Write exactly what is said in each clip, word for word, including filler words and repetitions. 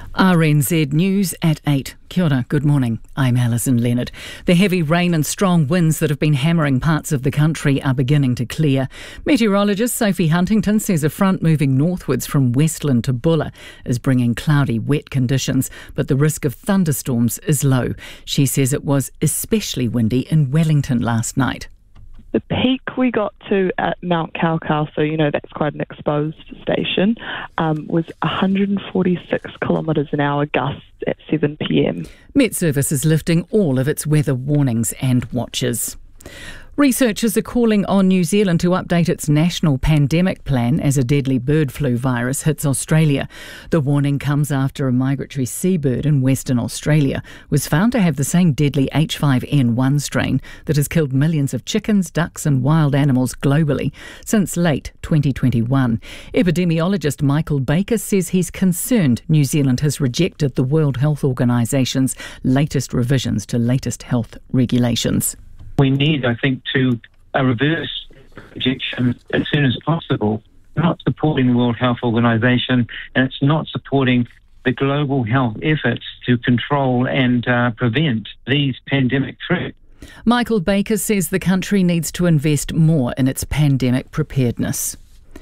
R N Z News at eight. Kia ora, good morning. I'm Alison Leonard. The heavy rain and strong winds that have been hammering parts of the country are beginning to clear. Meteorologist Sophie Huntington says a front moving northwards from Westland to Buller is bringing cloudy, wet conditions, but the risk of thunderstorms is low. She says it was especially windy in Wellington last night. The peak we got to at Mount Kaukau, so you know that's quite an exposed station, um, was one hundred forty-six kilometres an hour gusts at seven p m. Met Service is lifting all of its weather warnings and watches. Researchers are calling on New Zealand to update its national pandemic plan as a deadly bird flu virus hits Australia. The warning comes after a migratory seabird in Western Australia was found to have the same deadly H five N one strain that has killed millions of chickens, ducks and wild animals globally since late twenty twenty-one. Epidemiologist Michael Baker says he's concerned New Zealand has rejected the World Health Organisation's latest revisions to latest health regulations. We need, I think, to uh, reverse rejection as soon as possible. It's not supporting the World Health Organization, and it's not supporting the global health efforts to control and uh, prevent these pandemic threats. Michael Baker says the country needs to invest more in its pandemic preparedness.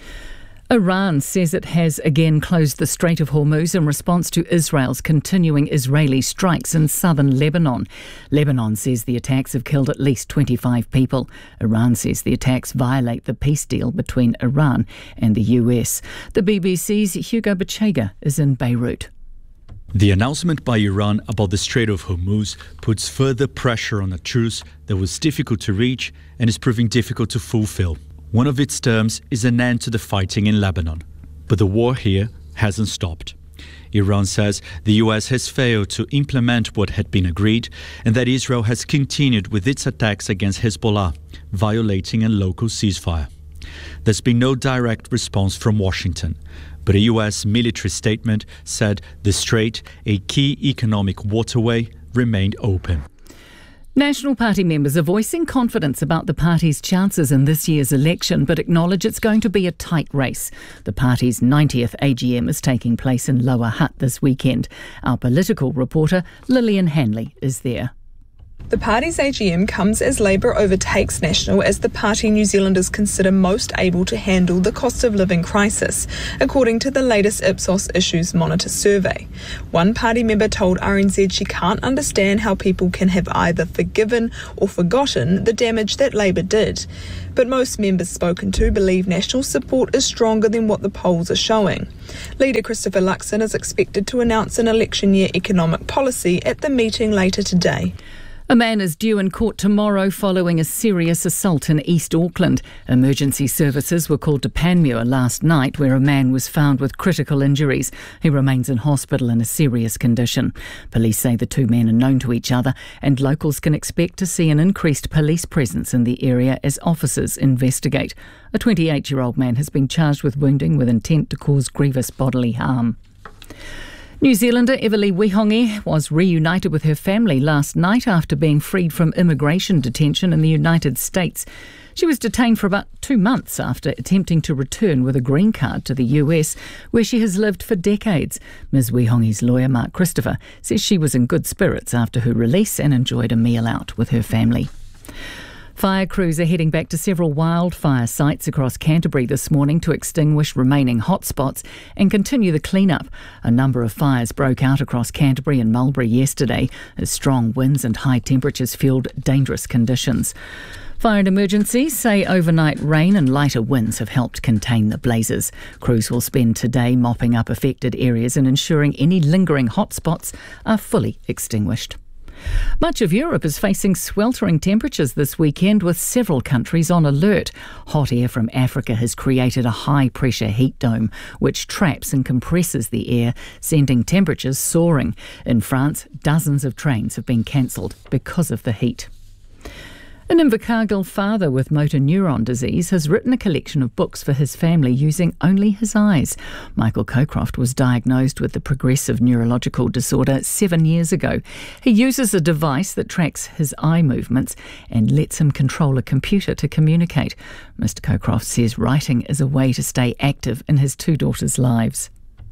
Iran says it has again closed the Strait of Hormuz in response to Israel's continuing Israeli strikes in southern Lebanon. Lebanon says the attacks have killed at least twenty-five people. Iran says the attacks violate the peace deal between Iran and the U S. The B B C's Hugo Bachega is in Beirut. The announcement by Iran about the Strait of Hormuz puts further pressure on a truce that was difficult to reach and is proving difficult to fulfill. One of its terms is an end to the fighting in Lebanon. But the war here hasn't stopped. Iran says the U S has failed to implement what had been agreed and that Israel has continued with its attacks against Hezbollah, violating a local ceasefire. There's been no direct response from Washington, but a U S military statement said the strait, a key economic waterway, remained open. National Party members are voicing confidence about the party's chances in this year's election, but acknowledge it's going to be a tight race. The party's ninetieth A G M is taking place in Lower Hutt this weekend. Our political reporter, Lillian Hanley, is there. The party's A G M comes as Labour overtakes National as the party New Zealanders consider most able to handle the cost of living crisis, according to the latest Ipsos Issues Monitor survey. One party member told R N Z she can't understand how people can have either forgiven or forgotten the damage that Labour did. But most members spoken to believe National support is stronger than what the polls are showing. Leader Christopher Luxon is expected to announce an election year economic policy at the meeting later today. A man is due in court tomorrow following a serious assault in East Auckland. Emergency services were called to Panmure last night, where a man was found with critical injuries. He remains in hospital in a serious condition. Police say the two men are known to each other, and locals can expect to see an increased police presence in the area as officers investigate. A twenty-eight-year-old man has been charged with wounding with intent to cause grievous bodily harm. New Zealander Everly Wihongi was reunited with her family last night after being freed from immigration detention in the United States. She was detained for about two months after attempting to return with a green card to the U S, where she has lived for decades. Miz Wihongi's lawyer, Mark Christopher, says she was in good spirits after her release and enjoyed a meal out with her family. Fire crews are heading back to several wildfire sites across Canterbury this morning to extinguish remaining hotspots and continue the clean-up. A number of fires broke out across Canterbury and Mulberry yesterday as strong winds and high temperatures fuelled dangerous conditions. Fire and Emergencies say overnight rain and lighter winds have helped contain the blazes. Crews will spend today mopping up affected areas and ensuring any lingering hotspots are fully extinguished. Much of Europe is facing sweltering temperatures this weekend, with several countries on alert. Hot air from Africa has created a high-pressure heat dome, which traps and compresses the air, sending temperatures soaring. In France, dozens of trains have been cancelled because of the heat. An Invercargill father with motor neuron disease has written a collection of books for his family using only his eyes. Michael Cocroft was diagnosed with the progressive neurological disorder seven years ago. He uses a device that tracks his eye movements and lets him control a computer to communicate. Mister Cocroft says writing is a way to stay active in his two daughters' lives.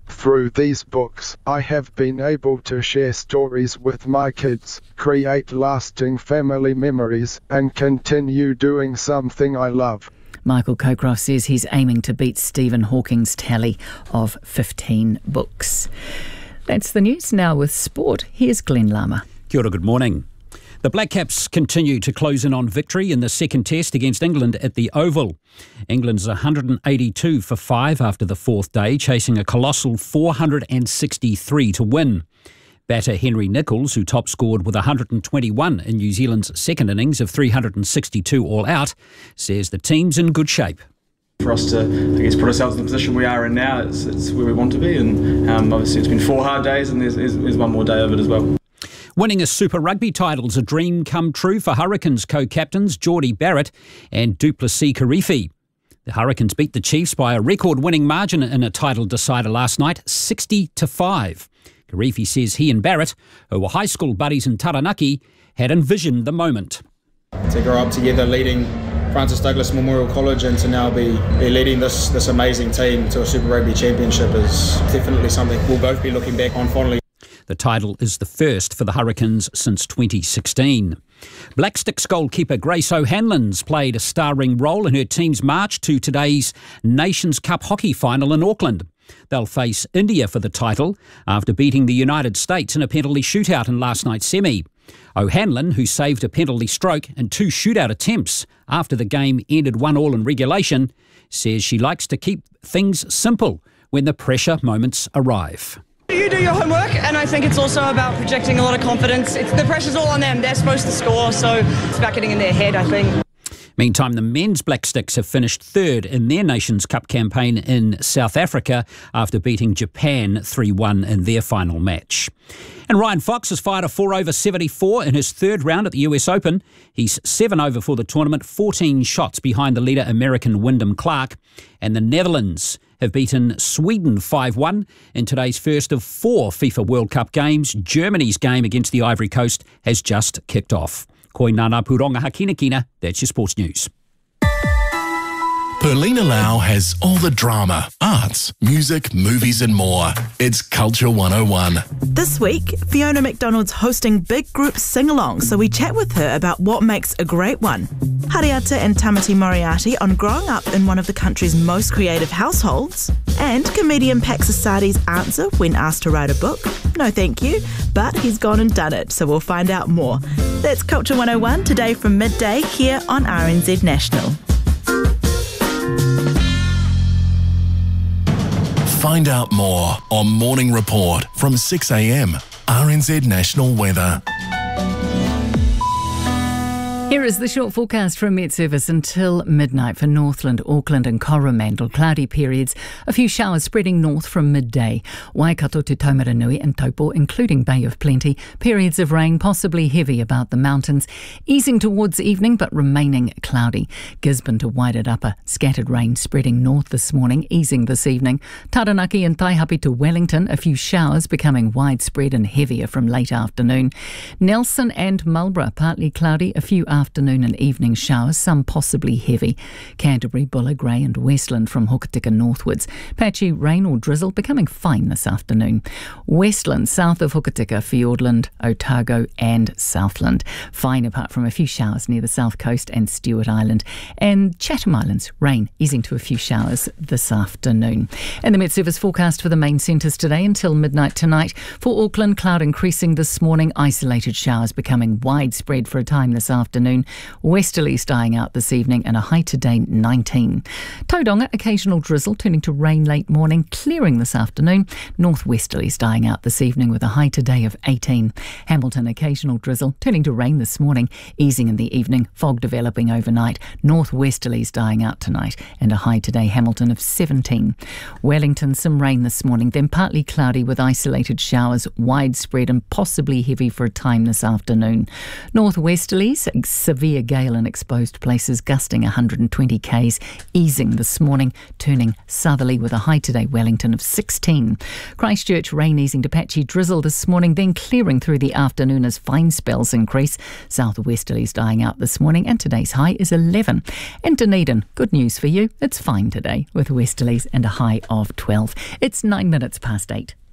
Through these books, I have been able to share stories with my kids, create lasting family memories, and continue doing something I love. Michael Cockcroft says he's aiming to beat Stephen Hawking's tally of fifteen books. That's the news. Now with sport, here's Glenn Lama. Kia ora, good morning. The Black Caps continue to close in on victory in the second test against England at the Oval. England's one hundred eighty-two for five after the fourth day, chasing a colossal four hundred sixty-three to win. Batter Henry Nicholls, who top scored with one hundred twenty-one in New Zealand's second innings of three hundred sixty-two all out, says the team's in good shape. For us to, I guess, put ourselves in the position we are in now, it's, it's where we want to be, and um, obviously it's been four hard days, and there's, there's, there's one more day of it as well. Winning a Super Rugby title's a dream come true for Hurricanes co-captains Geordie Barrett and du Plessis-Kirifi. The Hurricanes beat the Chiefs by a record-winning margin in a title decider last night, sixty to five. Kirifi says he and Barrett, who were high school buddies in Taranaki, had envisioned the moment. To grow up together leading Francis Douglas Memorial College and to now be, be leading this, this amazing team to a Super Rugby Championship is definitely something we'll both be looking back on fondly. The title is the first for the Hurricanes since twenty sixteen. Black Sticks goalkeeper Grace O'Hanlon's played a starring role in her team's march to today's Nations Cup hockey final in Auckland. They'll face India for the title after beating the United States in a penalty shootout in last night's semi. O'Hanlon, who saved a penalty stroke and two shootout attempts after the game ended one all in regulation, says she likes to keep things simple when the pressure moments arrive. You do your homework, and I think it's also about projecting a lot of confidence. It's, the pressure's all on them. They're supposed to score, so it's about getting in their head, I think. Meantime, the men's Black Sticks have finished third in their Nations Cup campaign in South Africa after beating Japan three one in their final match. And Ryan Fox has fired a four over seventy-four in his third round at the U S Open. He's seven over for the tournament, fourteen shots behind the leader American Wyndham Clark. And the Netherlands have beaten Sweden five one in today's first of four FIFA World Cup games. Germany's game against the Ivory Coast has just kicked off. Koi nana puronga hakina kina, that's your sports news. Perlina Lau has all the drama, arts, music, movies and more. It's Culture one oh one. This week, Fiona McDonald's hosting big group sing-along, so we chat with her about what makes a great one. Hariata and Tamati Moriarty on growing up in one of the country's most creative households. And comedian Pax Asadi's answer when asked to write a book. No thank you, but he's gone and done it, so we'll find out more. That's Culture one oh one today from midday here on R N Z National. Find out more on Morning Report from six a m, R N Z National Weather. Here is the short forecast from Met Service until midnight for Northland, Auckland and Coromandel. Cloudy periods, a few showers spreading north from midday. Waikato to Taumaranui and Taupo, including Bay of Plenty. Periods of rain, possibly heavy about the mountains. Easing towards evening, but remaining cloudy. Gisborne to Wairarapa, scattered rain spreading north this morning, easing this evening. Taranaki and Taihape to Wellington, a few showers becoming widespread and heavier from late afternoon. Nelson and Marlborough, partly cloudy, a few afternoon and evening showers, some possibly heavy. Canterbury, Buller, Grey and Westland from Hokitika northwards. Patchy rain or drizzle becoming fine this afternoon. Westland, south of Hokitika, Fiordland, Otago and Southland. Fine apart from a few showers near the south coast and Stewart Island. And Chatham Islands, rain easing to a few showers this afternoon. And the Met Service forecast for the main centres today until midnight tonight. For Auckland, cloud increasing this morning, isolated showers becoming widespread for a time this afternoon. Westerlies dying out this evening and a high today nineteen. Tauranga, occasional drizzle turning to rain late morning, clearing this afternoon. Northwesterlies dying out this evening with a high today of eighteen. Hamilton, occasional drizzle turning to rain this morning, easing in the evening, fog developing overnight. Northwesterlies dying out tonight and a high today Hamilton of seventeen. Wellington, some rain this morning, then partly cloudy with isolated showers widespread and possibly heavy for a time this afternoon. Northwesterlies severe gale in exposed places, gusting one hundred twenty k's, easing this morning, turning southerly with a high today, Wellington of sixteen. Christchurch rain easing to patchy drizzle this morning, then clearing through the afternoon as fine spells increase. Southwesterlies dying out this morning, and today's high is eleven. In Dunedin, good news for you, it's fine today with westerlies and a high of twelve. It's nine minutes past eight.